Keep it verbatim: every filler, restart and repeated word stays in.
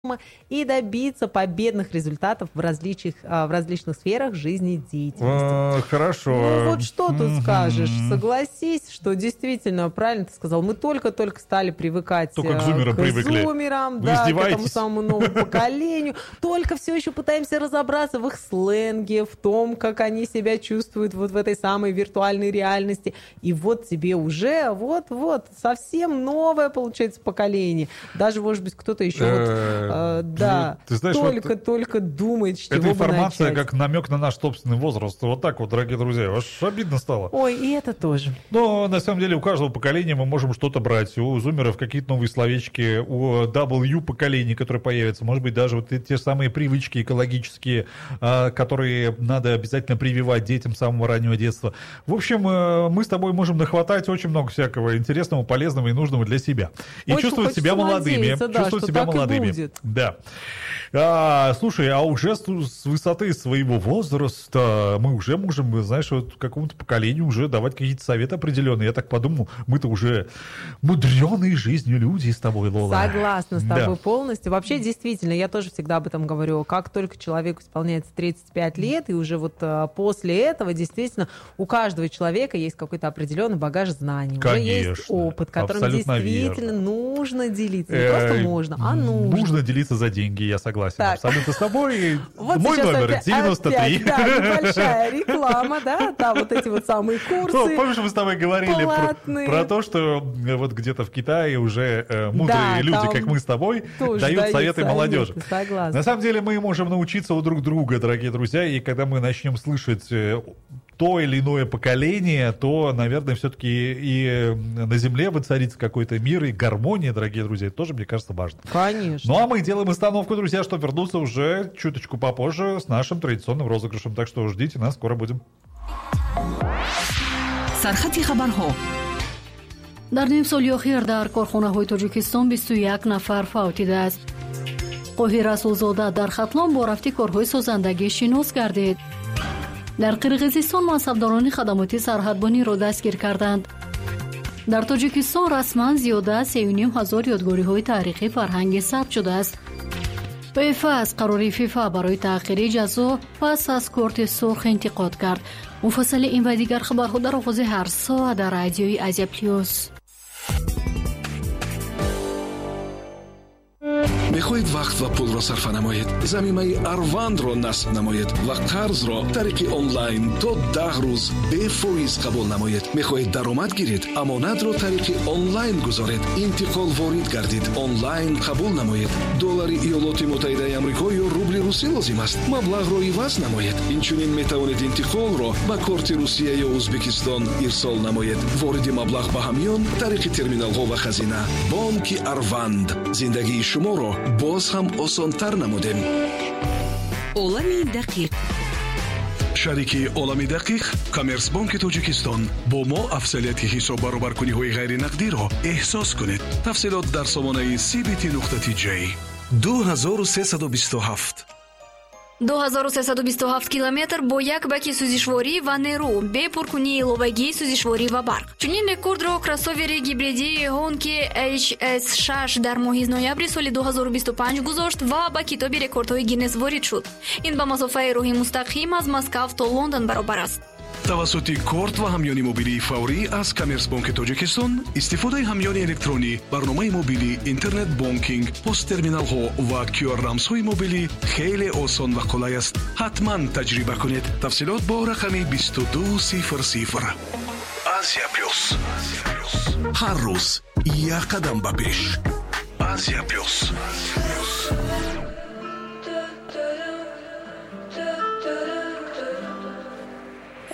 и добиться победных результатов в различных, в различных сферах жизнедеятельности. А, хорошо. Ну вот что тут mm-hmm. скажешь? Согласись, что действительно, правильно ты сказал, мы только-только стали привыкать только к зумерам, к привыкли. зумерам, да, к этому самому новому поколению. Только все еще пытаемся разобраться в их сленге, в том, как они себя чувствуют вот в этой самой виртуальной реальности. И вот тебе уже вот-вот совсем новое, получается, поколение. Даже, может быть, кто-то еще вот Uh, да, ты знаешь, только-только вот думает, с чего бы начать. Эта информация как намек на наш собственный возраст. Вот так вот, дорогие друзья. Аж обидно стало. Ой, и это тоже. Но на самом деле у каждого поколения мы можем что-то брать. У зумеров какие-то новые словечки, у дабл ю поколений, которые появятся. Может быть, даже вот те самые привычки экологические, которые надо обязательно прививать детям с самого раннего детства. В общем, мы с тобой можем нахватать очень много всякого интересного, полезного и нужного для себя. И Очень чувствовать себя молодыми. Да, чувствовать себя молодыми. Да. А, слушай, а уже с, с высоты своего возраста мы уже можем, знаешь, вот какому-то поколению уже давать какие-то советы определенные. Я так подумал, мы-то уже мудреные жизнью люди с тобой, Лола. Согласна с тобой да. полностью. Вообще, действительно, я тоже всегда об этом говорю. Как только человеку исполняется тридцать пять лет, и уже вот после этого, действительно, у каждого человека есть какой-то определенный багаж знаний. Конечно. Уже есть опыт, которым Абсолютно действительно верно. нужно делиться. Не просто можно, а нужно. Нужно делиться за деньги, я согласен. Так. Абсолютно с тобой. Вот мой номер опять, девяносто три. Опять, да, небольшая реклама, да, там вот эти вот самые курсы. Ну, помнишь, мы с тобой говорили про, про то, что вот где-то в Китае уже э, мудрые да, люди, как мы с тобой, дают советы, советы молодежи. Согласна. На самом деле мы можем научиться у друг друга, дорогие друзья, и когда мы начнем слышать то или иное поколение, то, наверное, все-таки и на Земле воцарится какой-то мир и гармония, дорогие друзья, это тоже, мне кажется, важно. Конечно. Ну, а мы делаем остановку, друзья, чтобы вернуться уже чуточку попозже с нашим традиционным розыгрышем. Так что ждите нас, скоро будем. Сархати хабарҳо. дар ним соли охир дар корхонаҳои тоҷикистон бисту як нафар фавт дидааст. қоҳир расулзода дар хатлон бо рафти корҳои созандагӣ шинос гардид. дар қирғизистон мансабдорони хадамоти сарҳадбониро дастгир карданд. дар тоҷикистон расман зиёда аз се و نیم ҳазор ёдгориҳои таърихӣ фарҳангӣ сабт шудааст. УЕФА аз қарори фифа барои таъхири ҷазо пас аз корти сурх интиқод кард. муфассали ин ва дигар хабарҳо дар оғози ҳар соат дар радиои Азия плюс. мехоҳед вақт ва пулро сарфа намоед, замимаи арвандро насб намоед ва қарзро тариқи онлайн то даҳ рӯз бефоиз қабул намоед. мехоҳед даромад гиред, амонатро тариқи онлайн гузоред, интиқол ворид гардид, онлайн қабул намоед. доллари иёлоти муттаҳидаи амрико ё рубли русӣ лозим аст. маблағро иваз намоед. инчунин метавонед интиқолро ба корти русия ё ӯзбекистон ирсол намоед. вориди маблағ ба ҳамён тариқи терминалҳо ва хазина. бонки арванд зиндагии шуморо боз ҳам осонтар намудем. олами дақиқ. шарики олами дақиқ коммерсбонки тоҷикистон. бо мо афзалияти ҳисоб баробаркуниҳои ғайринақдиро эҳсос кунед. тафсилот дар сомонаи си би ти нуқта ти ҷей. ду ҳазору сесаду бисту ҳафт ду ҳазору сесаду бисту ҳафт километр бо як баки сӯзишворӣ ва нерӯ бе пуркунии иловагии сӯзишворӣ ва барқ. чунин рекордро кроссовери гибридии Honki эйч эс шаш дар моҳи ноябри соли ду ҳазору бисту панҷ гузошт ва ба китоби рекордҳои Гиннес ворид шуд. ин ба масофаи роҳи мустақим аз Москав то Лондон баробар аст. тавассути корт ва ҳамёни мобилии фаврӣ аз коммерсбонки тоҷикистон истифодаи ҳамёни электронӣ, барномаи мобилӣ, интернет бонкинг, посттерминалҳо ва кю ар рамзҳои мобилӣ хеле осон ва қулай аст. ҳатман таҷриба кунед. тафсилот бо рақами бисту ду сифр сифр. Азия плюс. ҳар рӯз як қадам ба пеш. Азия плюс.